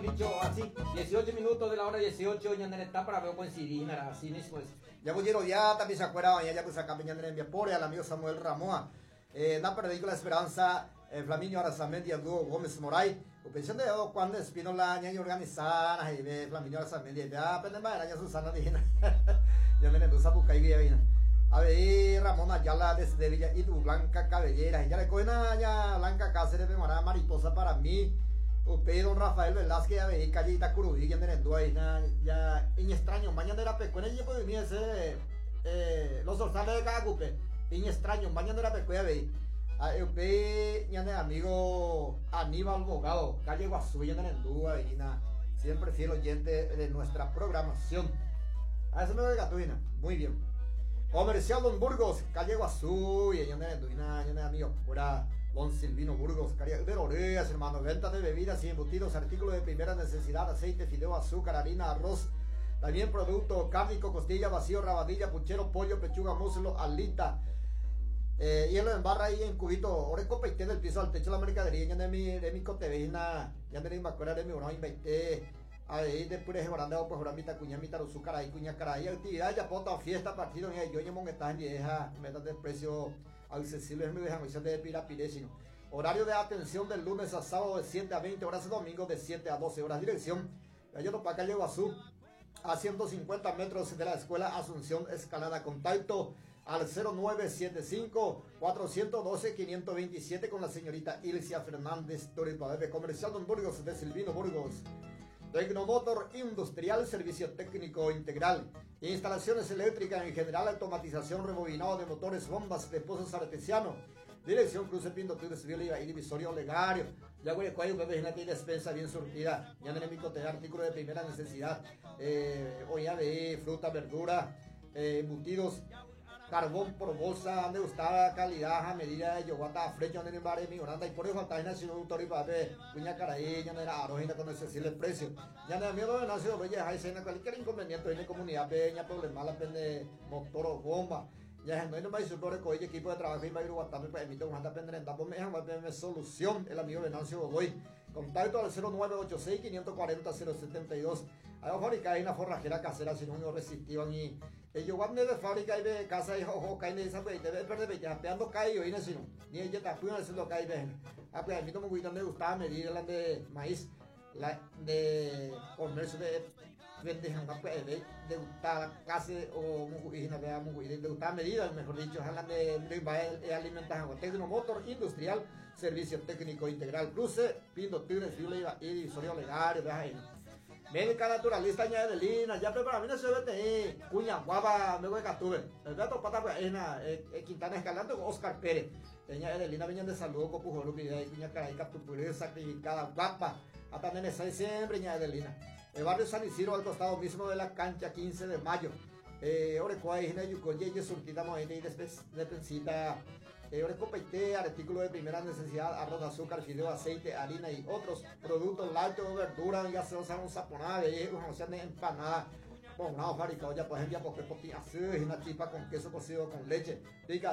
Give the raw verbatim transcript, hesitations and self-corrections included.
dicho así, dieciocho minutos de la hora dieciocho, ya está para ver coincidir, así mismo es. Ya voy ya también se acuerda, ya pues acá mañana en mi apoyo al amigo Samuel Ramoa. Eh, na perdí con la esperanza, eh, Flaminio Arazamendi, el dúo Gómez Moray. O pensión de dos cuando espino la ña y organizada, y ve Flaminio Arazamendi, ya aprende más, ya Susana Dina. Ya me endusa busca y vina. A ver, Ramón Ayala desde Villa y tu Blanca Cabellera. Ya le coge una ya Blanca Cáceres de Mara Mariposa para mí. Usted, don Rafael Velázquez, ya ve, Callita Curudí, ya me endusa ahí, ya en extraño. Mañana era pecuena y ya puede venir ese, eh, los orzales de Cagacupe. En extraño, mañana era pecuena, ve. Usted, ya me amigo Aníbal Bogado, calle Guazú, ya me endusa ahí, siempre fiel oyente de nuestra programación. A eso me voy a Gatuina, muy bien. Comercial Don Burgos, calle Guazú, y allá en Duina, allá amigo, fuera Don Silvino Burgos, calle de Oreas, hermano, venta de bebidas y embutidos, artículos de primera necesidad, aceite, fideo, azúcar, harina, arroz, también producto cárnico, costilla, vacío, rabadilla, puchero, pollo, pechuga, muslo, alita, eh, hielo en barra ahí en cubito, oreco peité del piso al techo de la mercadería, ya de mi, de mi cotevina, ya de mi macuera de mi uno, inventé. Ahí después de Joranda, pues Jorambita, Cuñamita, Rosucar, ahí Cuña Caray, actividad, ya pota, fiesta, partido, y yo llamo que está en vieja, metas de precio accesible, me dejan de Pirapirecino. Horario de atención del lunes a sábado de siete a veinte horas, domingo de siete a doce horas. Dirección, Gallo para calle Guazú, a ciento cincuenta metros de la escuela Asunción Escalada. Contacto al cero nueve siete cinco, cuatro uno dos, cinco dos siete con la señorita Ilcia Fernández Toripabebe. Comercial Don Burgos de Silvino Burgos. Tecnomotor Industrial, servicio técnico integral, instalaciones eléctricas en general, automatización, rebobinado de motores, bombas de pozos artesianos, dirección Cruce Pinto, Tires, Viola y Divisorio Legario. Ya voy a cuello, bebé, una despensa bien surtida, ya en el micote, artículo de primera necesidad, eh, olla de fruta, verdura, eh, embutidos, carbón por bolsa, de gustada calidad, a medida de yoguata, flecha, en el bar de mi oranda, y por eso está en el doctor y pape, cuña caraí, ya no era arojina con ese el precio. Ya no era miedo de nacido, bella, hay cena, cualquier inconveniente, en la comunidad, peña, problema, la pende, motor o bomba. Ya no hay no más sobre coche equipo de trabajo y va a ir guatame para emitir un hasta pender en tapo me va a solución el amigo Venancio Godoy. Contacto al cero nueve ocho seis, cinco cuatro cero, cero siete dos. Hay fábrica hay una forrajera casera si no no resistían y ellos van de fábrica y de casa y ojo caen de esa pues debe perder ya peando caído y no sino ni ella está pudiendo hacer lo que hay ven. A pues a mí como cuidan de gustaba medir la de maíz la de comercio de vendejan de de de gustar casi o muguina vea muguina de gustar medida mejor dicho hablan de de alimentación Tecnomotor Industrial, servicio técnico integral, Cruce Pinto Tigres Viola y Divisorio Legario de ahí. Médica naturalista ña de Lina, ya prepara, mira se vete, cuña guapa, me voy a catuve. El gato pata pues es na, Quintana Escalante con Oscar Pérez. Ña de Lina venían de salud con pujolo que ya cuña caray capturé sacrificada guapa. Hasta nene seis siempre ña de Lina. El barrio San Isidro al costado mismo de la cancha quince de mayo. Eh, ore cuá es na yucoye y surtida moene y despensita. Eh, ore copeite, artículo de primera necesidad, arroz, azúcar, fideo, aceite, harina y otros productos lácteos, verduras, ya se usan un saponada, o sea, empanada. Con una fabricado ya por ejemplo porque potín así, una chipa con queso cocido con leche.